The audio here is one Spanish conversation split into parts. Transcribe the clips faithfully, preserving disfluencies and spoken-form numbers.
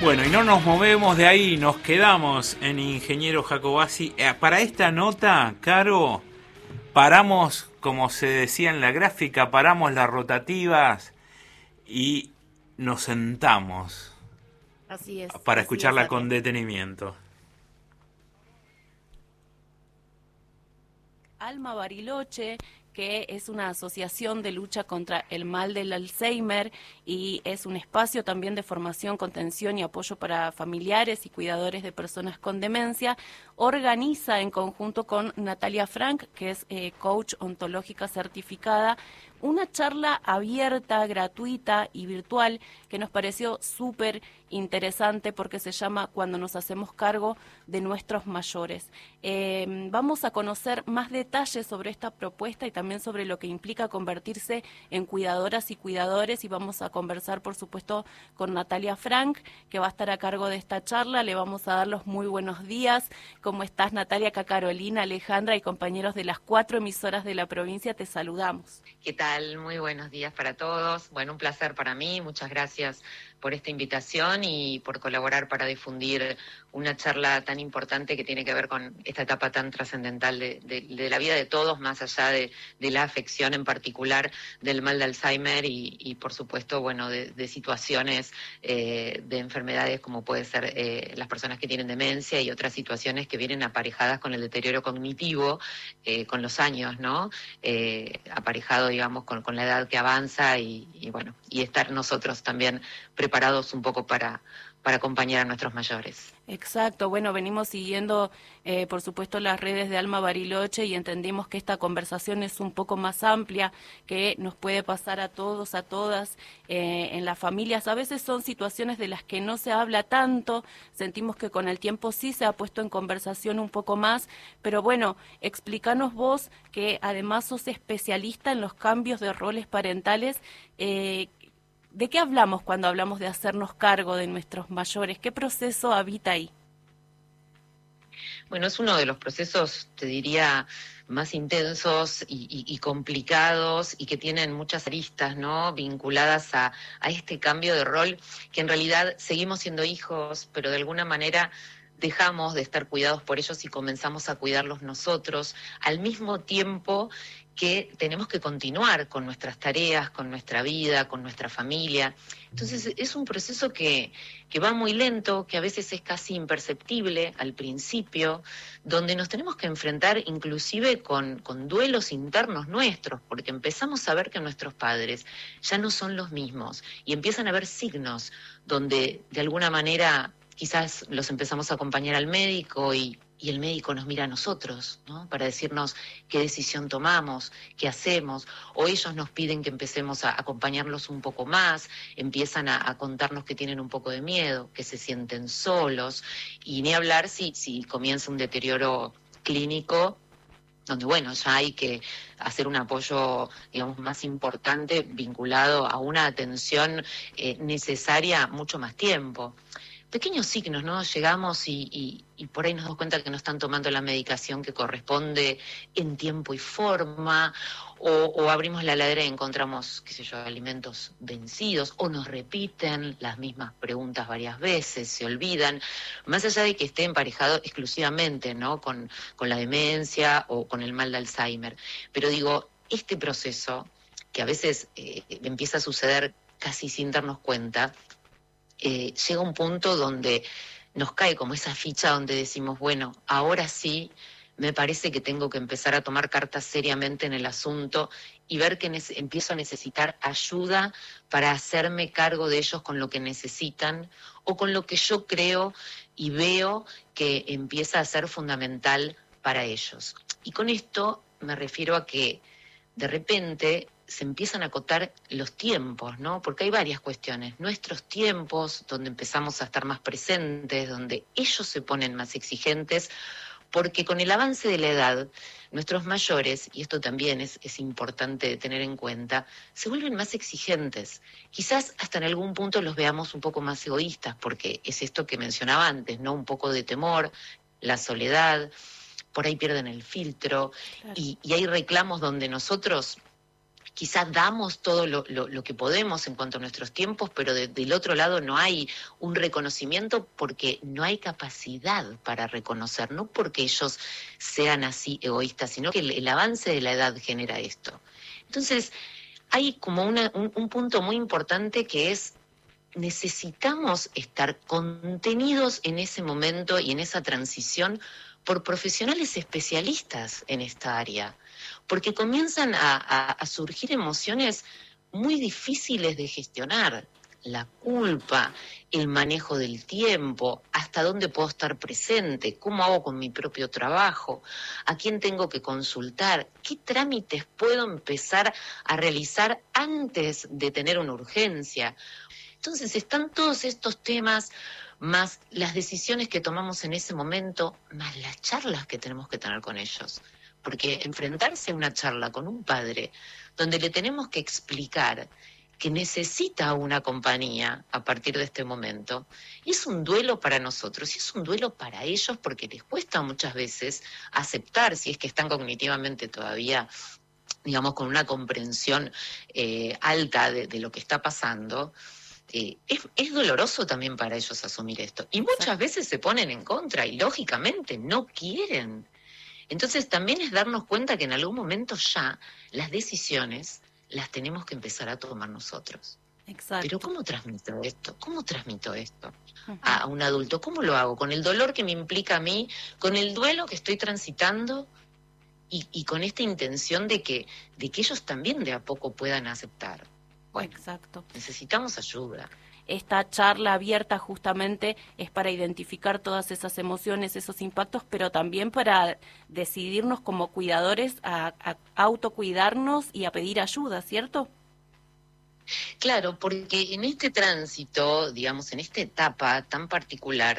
Bueno, y no nos movemos de ahí, nos quedamos en Ingeniero Jacobacci. Eh, para esta nota, Caro, paramos, como se decía en la gráfica, paramos las rotativas y nos sentamos. Así es. Para así escucharla es, con detenimiento. Alma Bariloche, que es una asociación de lucha contra el mal del Alzheimer y es un espacio también de formación, contención y apoyo para familiares y cuidadores de personas con demencia, organiza en conjunto con Natalia Frank, que es eh, coach ontológica certificada, una charla abierta, gratuita y virtual que nos pareció súper interesante porque se llama Cuando nos hacemos cargo de nuestros mayores. Eh, vamos a conocer más detalles sobre esta propuesta y también sobre lo que implica convertirse en cuidadoras y cuidadores, y vamos a conversar, por supuesto, con Natalia Frank, que va a estar a cargo de esta charla. Le vamos a dar los muy buenos días. ¿Cómo estás, Natalia? Acá Carolina, Alejandra y compañeros de las cuatro emisoras de la provincia, te saludamos. ¿Qué tal? Muy buenos días para todos. Bueno, un placer para mí. Muchas gracias por esta invitación y por colaborar para difundir una charla tan importante que tiene que ver con esta etapa tan trascendental de, de, de la vida de todos, más allá de, de la afección en particular del mal de Alzheimer y, y por supuesto, bueno, de, de situaciones eh, de enfermedades como puede ser eh, las personas que tienen demencia y otras situaciones que vienen aparejadas con el deterioro cognitivo, eh, con los años, ¿no? Eh, aparejado, digamos, con, con la edad que avanza y, y bueno, y estar nosotros también preparados un poco para, para acompañar a nuestros mayores. Exacto, bueno, venimos siguiendo, eh, por supuesto, las redes de Alma Bariloche y entendimos que esta conversación es un poco más amplia, que nos puede pasar a todos, a todas, eh, en las familias. A veces son situaciones de las que no se habla tanto, sentimos que con el tiempo sí se ha puesto en conversación un poco más, pero bueno, explícanos vos, que además sos especialista en los cambios de roles parentales, eh, ¿de qué hablamos cuando hablamos de hacernos cargo de nuestros mayores? ¿Qué proceso habita ahí? Bueno, es uno de los procesos, te diría, más intensos y, y, y complicados y que tienen muchas aristas, ¿no? Vinculadas a, a este cambio de rol, que en realidad seguimos siendo hijos, pero de alguna manera dejamos de estar cuidados por ellos y comenzamos a cuidarlos nosotros, al mismo tiempo que tenemos que continuar con nuestras tareas, con nuestra vida, con nuestra familia. Entonces es un proceso que, que va muy lento, que a veces es casi imperceptible al principio, donde nos tenemos que enfrentar inclusive con, con duelos internos nuestros, porque empezamos a ver que nuestros padres ya no son los mismos y empiezan a haber signos donde de alguna manera quizás los empezamos a acompañar al médico y, y el médico nos mira a nosotros, ¿no? Para decirnos qué decisión tomamos, qué hacemos, o ellos nos piden que empecemos a acompañarlos un poco más, empiezan a, a contarnos que tienen un poco de miedo, que se sienten solos, y ni hablar si, si comienza un deterioro clínico, donde, bueno, ya hay que hacer un apoyo, digamos, más importante vinculado a una atención eh, necesaria mucho más tiempo. Pequeños signos, ¿no? Llegamos y, y, y por ahí nos damos cuenta que no están tomando la medicación que corresponde en tiempo y forma, o, o abrimos la heladera y encontramos, qué sé yo, alimentos vencidos, o nos repiten las mismas preguntas varias veces, se olvidan, más allá de que esté emparejado exclusivamente, ¿no? con, con la demencia o con el mal de Alzheimer. Pero digo, este proceso, que a veces eh, empieza a suceder casi sin darnos cuenta, Eh, llega un punto donde nos cae como esa ficha donde decimos, bueno, ahora sí me parece que tengo que empezar a tomar cartas seriamente en el asunto y ver que ne- empiezo a necesitar ayuda para hacerme cargo de ellos con lo que necesitan o con lo que yo creo y veo que empieza a ser fundamental para ellos. Y con esto me refiero a que de repente se empiezan a acotar los tiempos, ¿no? Porque hay varias cuestiones. Nuestros tiempos, donde empezamos a estar más presentes, donde ellos se ponen más exigentes, porque con el avance de la edad, nuestros mayores, y esto también es, es importante tener en cuenta, se vuelven más exigentes. Quizás hasta en algún punto los veamos un poco más egoístas, porque es esto que mencionaba antes, ¿no? Un poco de temor, la soledad, por ahí pierden el filtro, Claro. y, y hay reclamos donde nosotros quizá damos todo lo, lo, lo que podemos en cuanto a nuestros tiempos, pero de, del otro lado no hay un reconocimiento porque no hay capacidad para reconocer, no porque ellos sean así egoístas, sino que el, el avance de la edad genera esto. Entonces, hay como una, un, un punto muy importante que es, necesitamos estar contenidos en ese momento y en esa transición por profesionales especialistas en esta área, porque comienzan a, a, a surgir emociones muy difíciles de gestionar. La culpa, el manejo del tiempo, hasta dónde puedo estar presente, cómo hago con mi propio trabajo, a quién tengo que consultar, qué trámites puedo empezar a realizar antes de tener una urgencia. Entonces están todos estos temas, más las decisiones que tomamos en ese momento, más las charlas que tenemos que tener con ellos. Porque enfrentarse a una charla con un padre donde le tenemos que explicar que necesita una compañía a partir de este momento, es un duelo para nosotros y es un duelo para ellos porque les cuesta muchas veces aceptar, si es que están cognitivamente todavía, digamos, con una comprensión eh, alta de, de lo que está pasando. Eh, es, es doloroso también para ellos asumir esto. Y muchas veces se ponen en contra y lógicamente no quieren. Entonces también es darnos cuenta que en algún momento ya las decisiones las tenemos que empezar a tomar nosotros. Exacto. Pero ¿cómo transmito esto? ¿Cómo transmito esto uh-huh. a, a un adulto? ¿Cómo lo hago? Con el dolor que me implica a mí, con el duelo que estoy transitando y, y con esta intención de que, de que ellos también de a poco puedan aceptar. Bueno, exacto. Necesitamos ayuda. Esta charla abierta justamente es para identificar todas esas emociones, esos impactos, pero también para decidirnos como cuidadores a, a autocuidarnos y a pedir ayuda, ¿cierto? Claro, porque en este tránsito, digamos, en esta etapa tan particular,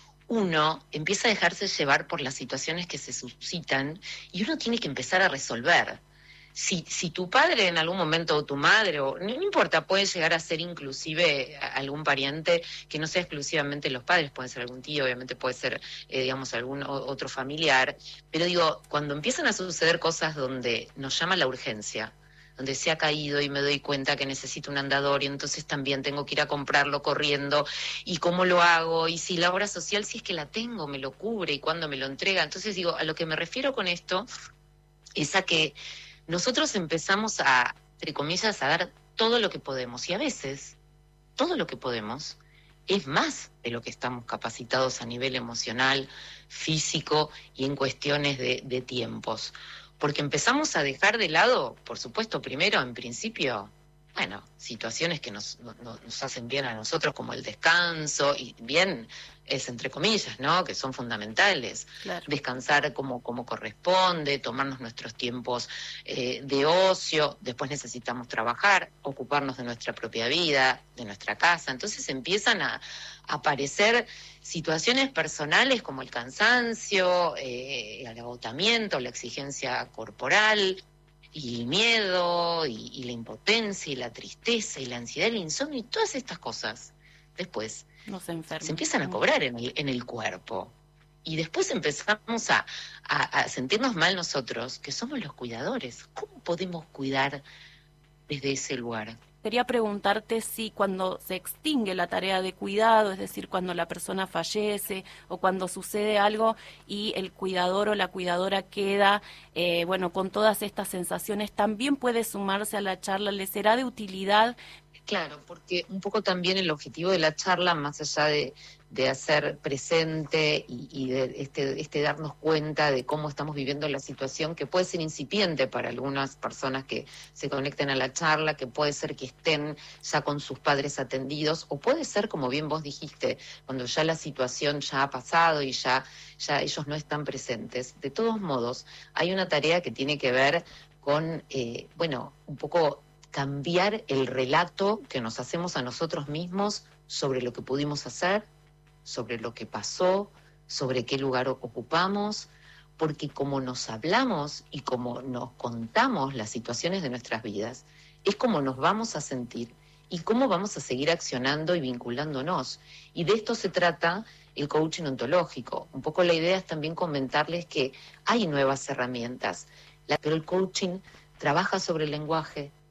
uno empieza a dejarse llevar por las situaciones que se suscitan y uno tiene que empezar a resolver. Si, si tu padre en algún momento o tu madre, o no, no importa, puede llegar a ser inclusive algún pariente que no sea exclusivamente los padres, puede ser algún tío, obviamente puede ser, eh, digamos, algún otro familiar, pero digo, cuando empiezan a suceder cosas donde nos llama la urgencia, donde se ha caído y me doy cuenta que necesito un andador y entonces también tengo que ir a comprarlo corriendo, y cómo lo hago, y si la obra social, si es que la tengo, me lo cubre y cuándo me lo entrega. Entonces digo, a lo que me refiero con esto es a que nosotros empezamos a, entre comillas, a dar todo lo que podemos. Y a veces, todo lo que podemos es más de lo que estamos capacitados a nivel emocional, físico y en cuestiones de, de tiempos. Porque empezamos a dejar de lado, por supuesto, primero, en principio, bueno, situaciones que nos, no, nos hacen bien a nosotros, como el descanso, y bien es entre comillas, ¿no?, que son fundamentales. Claro. Descansar como, como corresponde, tomarnos nuestros tiempos eh, de ocio, después necesitamos trabajar, ocuparnos de nuestra propia vida, de nuestra casa. Entonces empiezan a, a aparecer situaciones personales como el cansancio, eh, el agotamiento, la exigencia corporal, y el miedo, y, y la impotencia, y la tristeza, y la ansiedad, el insomnio, y todas estas cosas, después Nos se empiezan a cobrar en el, en el cuerpo. Y después empezamos a, a, a sentirnos mal nosotros, que somos los cuidadores. ¿Cómo podemos cuidar desde ese lugar? Quería preguntarte si cuando se extingue la tarea de cuidado, es decir, cuando la persona fallece o cuando sucede algo y el cuidador o la cuidadora queda, eh, bueno, con todas estas sensaciones, ¿también puede sumarse a la charla? ¿Le será de utilidad? Claro, porque un poco también el objetivo de la charla, más allá de, de hacer presente y, y de este, este darnos cuenta de cómo estamos viviendo la situación, que puede ser incipiente para algunas personas que se conecten a la charla, que puede ser que estén ya con sus padres atendidos, o puede ser, como bien vos dijiste, cuando ya la situación ya ha pasado y ya, ya ellos no están presentes. De todos modos, hay una tarea que tiene que ver con, eh, bueno, un poco cambiar el relato que nos hacemos a nosotros mismos sobre lo que pudimos hacer, sobre lo que pasó, sobre qué lugar ocupamos, porque como nos hablamos y como nos contamos las situaciones de nuestras vidas, es como nos vamos a sentir y cómo vamos a seguir accionando y vinculándonos. Y de esto se trata el coaching ontológico. Un poco la idea es también comentarles que hay nuevas herramientas, pero el coaching trabaja sobre el lenguaje,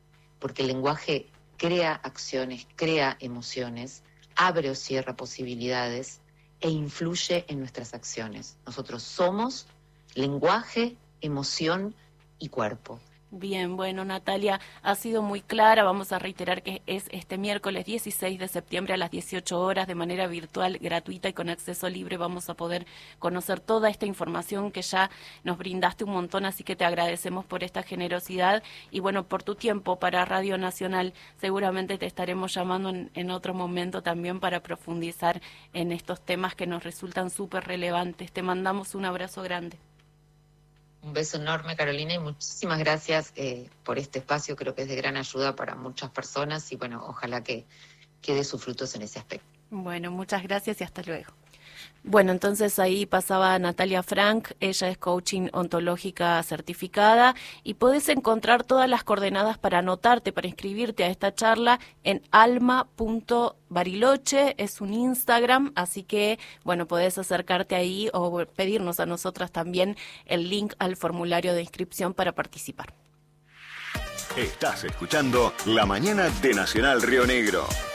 porque el lenguaje crea acciones, crea emociones, abre o cierra posibilidades e influye en nuestras acciones. Nosotros somos lenguaje, emoción y cuerpo. Bien, bueno, Natalia, ha sido muy clara. Vamos a reiterar que es este miércoles dieciséis de septiembre a las dieciocho horas, de manera virtual, gratuita y con acceso libre. Vamos a poder conocer toda esta información que ya nos brindaste un montón, así que te agradecemos por esta generosidad y, bueno, por tu tiempo para Radio Nacional. Seguramente te estaremos llamando en, en otro momento también para profundizar en estos temas que nos resultan súper relevantes. Te mandamos un abrazo grande. Un beso enorme, Carolina, y muchísimas gracias eh, por este espacio. Creo que es de gran ayuda para muchas personas y, bueno, ojalá que, que dé sus frutos en ese aspecto. Bueno, muchas gracias y hasta luego. Bueno, entonces ahí pasaba Natalia Frank, ella es coaching ontológica certificada y podés encontrar todas las coordenadas para anotarte, para inscribirte a esta charla en alma punto bariloche, es un Instagram, así que, bueno, podés acercarte ahí o pedirnos a nosotras también el link al formulario de inscripción para participar. Estás escuchando La Mañana de Nacional Río Negro.